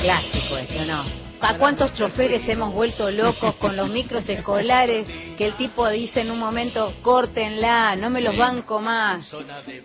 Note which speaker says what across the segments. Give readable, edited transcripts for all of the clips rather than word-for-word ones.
Speaker 1: clásico este, ¿o no? ¿A cuántos choferes hemos vuelto locos con los micros escolares que el tipo dice en un momento, córtenla, no me los banco más?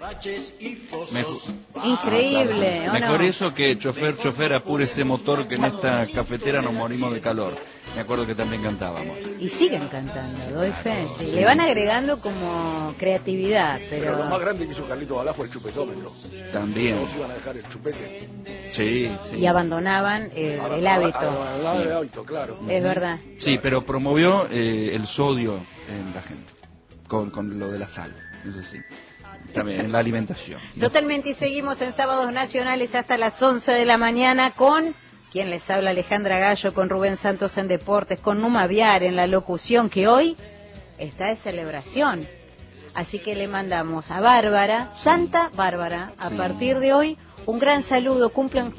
Speaker 1: Increíble, ¿o no?
Speaker 2: Mejor eso que chofer, apure ese motor que en esta cafetera nos morimos de calor. Me acuerdo que también cantábamos.
Speaker 1: Y siguen cantando, doy fe. Sí. Le van agregando como creatividad, pero
Speaker 3: lo más grande que hizo Carlito Balá fue el chupetómetro.
Speaker 2: También.
Speaker 3: Todos iban a dejar el chupete.
Speaker 2: Sí.
Speaker 1: Y abandonaban el hábito.
Speaker 3: El hábito, claro.
Speaker 1: Es verdad.
Speaker 2: Sí, pero promovió el sodio en la gente, con lo de la sal, eso sí. También en la alimentación, ¿no?
Speaker 1: Totalmente, y seguimos en Sábados Nacionales hasta las 11 de la mañana con... quien les habla, Alejandra Gallo, con Rubén Santos en Deportes, con Numa Viar en la locución, que hoy está de celebración. Así que le mandamos a Bárbara, Santa Bárbara, a partir de hoy, un gran saludo. Cumplen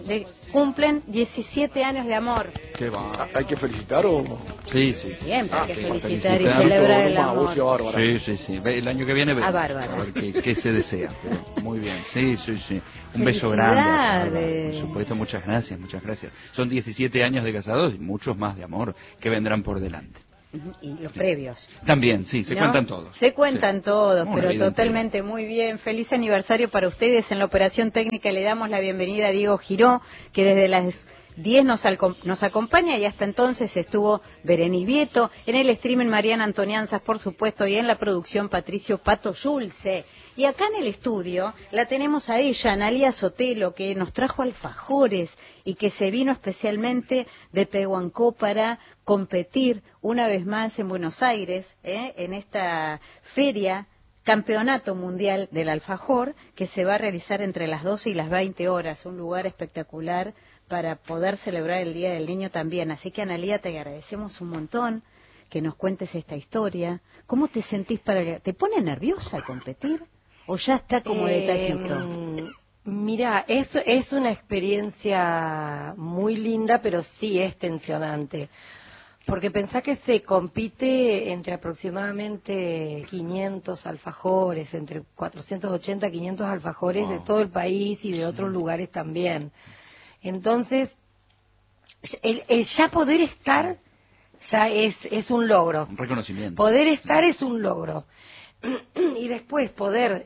Speaker 1: 17 años de amor.
Speaker 2: ¿Qué va?
Speaker 3: ¿Hay que felicitar o...?
Speaker 2: Sí.
Speaker 1: Siempre hay que felicitar y
Speaker 2: felicitar.
Speaker 1: celebrar el amor.
Speaker 2: Sí. El año que viene
Speaker 1: a Bárbara.
Speaker 2: A ver qué se desea. Pero muy bien, sí. Un beso grande. Por supuesto, muchas gracias. Son 17 años de casados y muchos más de amor que vendrán por delante.
Speaker 1: Y los previos.
Speaker 2: También, sí, se cuentan todos.
Speaker 1: Se cuentan todos,
Speaker 2: Bueno,
Speaker 1: pero totalmente muy bien. Feliz aniversario para ustedes. En la operación técnica le damos la bienvenida a Diego Giró, que desde las 10 nos acompaña, y hasta entonces estuvo Berenice Vieto, en el streaming Mariana Antonianzas, por supuesto, y en la producción Patricio Pato Yulce. Y acá en el estudio la tenemos a ella, Analía Sotelo, que nos trajo alfajores y que se vino especialmente de Pehuancó para competir una vez más en Buenos Aires, en esta feria, Campeonato Mundial del Alfajor, que se va a realizar entre las 12 y las 20 horas, un lugar espectacular para poder celebrar el Día del Niño también. Así que, Analía, te agradecemos un montón que nos cuentes esta historia. ¿Cómo te sentís ¿Te pone nerviosa al competir? ¿O ya está como de taquito?
Speaker 4: Mira, es una experiencia muy linda, pero sí es tensionante. Porque pensá que se compite entre aproximadamente 500 alfajores, entre 480 y 500 alfajores de todo el país y de otros lugares también. Entonces, ya poder estar ya es un logro.
Speaker 2: Un reconocimiento.
Speaker 4: Poder estar es un logro. Y después poder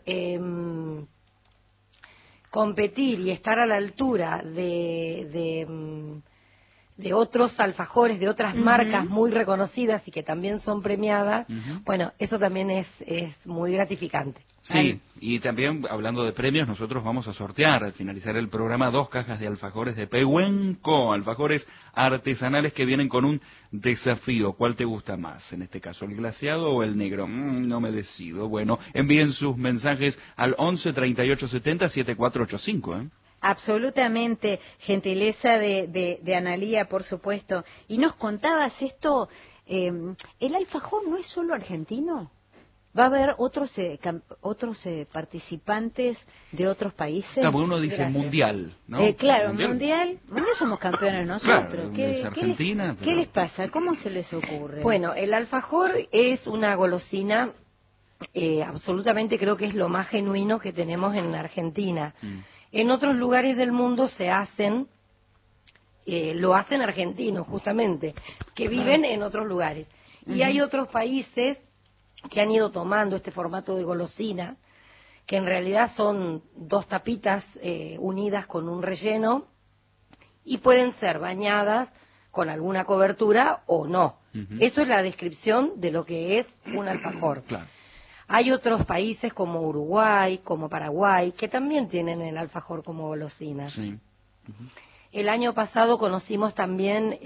Speaker 4: competir y estar a la altura de otros alfajores, de otras marcas muy reconocidas y que también son premiadas, bueno, eso también es muy gratificante.
Speaker 2: Sí, y también hablando de premios, nosotros vamos a sortear al finalizar el programa 2 cajas de alfajores de Pehuenco, alfajores artesanales que vienen con un desafío. ¿Cuál te gusta más? En este caso, ¿el glaseado o el negro? No me decido. Bueno, envíen sus mensajes al 11 38 70 7485,
Speaker 1: Absolutamente, gentileza de Analía, por supuesto. Y nos contabas esto, ¿el alfajor no es solo argentino? ¿Va a haber otros participantes de otros países?
Speaker 2: Claro, uno dice mundial, ¿no?
Speaker 1: Claro, mundial somos campeones nosotros.
Speaker 2: Claro,
Speaker 1: ¿Qué,
Speaker 2: es Argentina,
Speaker 1: ¿qué les pasa? ¿Cómo se les ocurre?
Speaker 4: Bueno, el alfajor es una golosina, absolutamente creo que es lo más genuino que tenemos en Argentina. En otros lugares del mundo se hacen, lo hacen argentinos justamente, que viven en otros lugares. Y hay otros países que han ido tomando este formato de golosina, que en realidad son dos tapitas unidas con un relleno y pueden ser bañadas con alguna cobertura o no. Eso es la descripción de lo que es un alfajor.
Speaker 2: Claro.
Speaker 4: Hay otros países como Uruguay, como Paraguay, que también tienen el alfajor como golosina.
Speaker 2: Sí.
Speaker 4: El año pasado conocimos también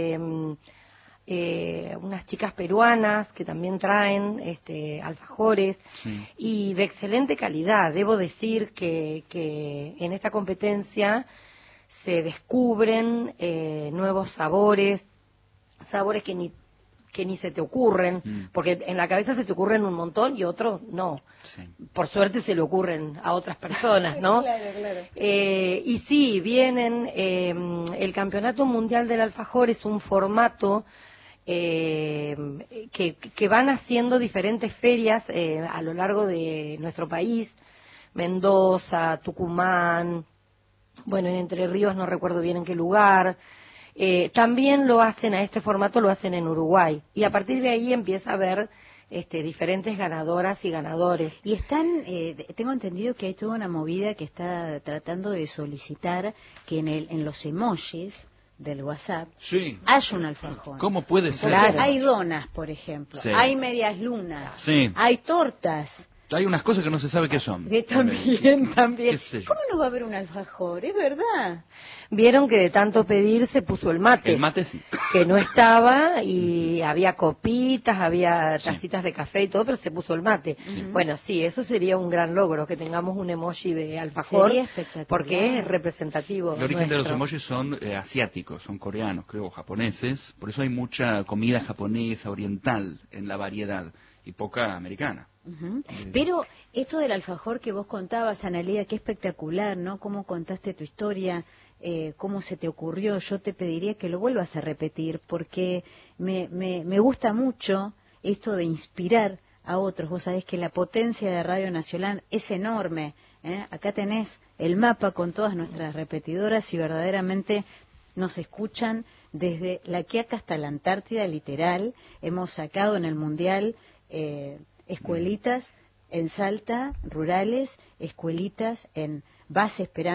Speaker 4: unas chicas peruanas que también traen alfajores y de excelente calidad. Debo decir que en esta competencia se descubren nuevos sabores que ni se te ocurren, porque en la cabeza se te ocurren un montón y otros no. Sí. Por suerte se le ocurren a otras personas, ¿no?
Speaker 1: Claro.
Speaker 4: Y sí, vienen, el Campeonato Mundial del Alfajor es un formato que van haciendo diferentes ferias a lo largo de nuestro país, Mendoza, Tucumán, bueno, en Entre Ríos no recuerdo bien en qué lugar. También lo hacen, a este formato lo hacen en Uruguay. Y a partir de ahí empieza a haber diferentes ganadoras y ganadores.
Speaker 1: Y están, tengo entendido que hay toda una movida que está tratando de solicitar que en los emojis del WhatsApp
Speaker 2: Sí.
Speaker 1: haya un alfajor.
Speaker 2: ¿Cómo puede ser?
Speaker 4: Claro.
Speaker 1: Hay donas, por ejemplo,
Speaker 2: Sí.
Speaker 1: hay medias lunas,
Speaker 2: Sí.
Speaker 1: hay tortas.
Speaker 2: Hay unas cosas que no se sabe qué son.
Speaker 1: Que también.
Speaker 2: ¿Qué sé yo?
Speaker 1: ¿Cómo no va a haber un alfajor? Es verdad.
Speaker 4: Vieron que de tanto pedir se puso el mate.
Speaker 2: El mate sí.
Speaker 4: Que no estaba y había copitas, había
Speaker 2: Sí.
Speaker 4: tacitas de café y todo, pero se puso el mate. Bueno, sí, eso sería un gran logro, que tengamos un emoji de alfajor,
Speaker 1: Sería espectacular.
Speaker 4: porque es representativo.
Speaker 2: El origen de los
Speaker 4: nuestro.
Speaker 2: emojis son asiáticos, son coreanos, creo, o japoneses. Por eso hay mucha comida japonesa, oriental en la variedad y poca americana.
Speaker 1: Ujú. Pero esto del alfajor que vos contabas, Analía, qué espectacular, ¿no? Cómo contaste tu historia, cómo se te ocurrió. Yo te pediría que lo vuelvas a repetir, porque me gusta mucho esto de inspirar a otros. Vos sabés que la potencia de Radio Nacional es enorme, ¿eh? Acá tenés el mapa con todas nuestras repetidoras y verdaderamente nos escuchan desde La Quiaca hasta la Antártida, literal. Hemos sacado en el Mundial escuelitas en Salta, rurales, escuelitas en Base Esperanza.